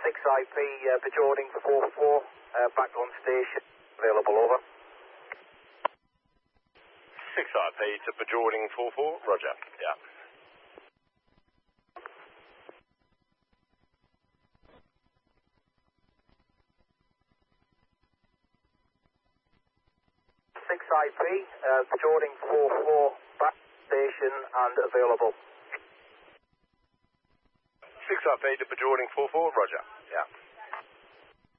6IP, Bajording 44, back on station, available, over. 6IP to Bajording 44, roger, yeah. IP, Bajording 44, back station and available. 6IP to Bajording 44, roger, yeah.